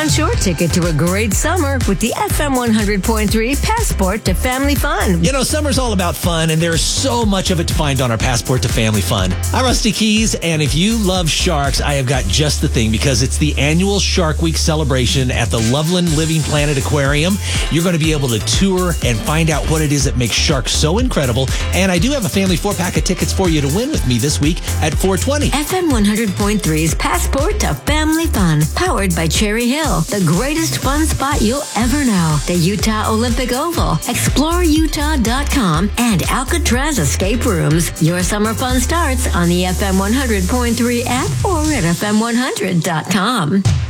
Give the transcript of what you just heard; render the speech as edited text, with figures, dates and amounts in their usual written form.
onshore ticket to a great summer with the FM 100.3 Passport to Family Fun. You know, summer's all about fun, and there's so much of it to find on our Passport to Family Fun. I'm Rusty Keys, and if you love sharks, I have got just the thing, because it's the annual Shark Week celebration at the Loveland Living Planet Aquarium. You're going to be able to tour and find out what it is that makes sharks so incredible. And I do have a family 4-pack of tickets for you to win with me this week at 420. FM 100.3's Passport to Family Fun, powered by Cherry Hill, the greatest fun spot you'll ever know. The Utah Olympic Oval, ExploreUtah.com, and Alcatraz Escape Rooms. Your summer fun starts on the FM 100.3 app or at FM100.com.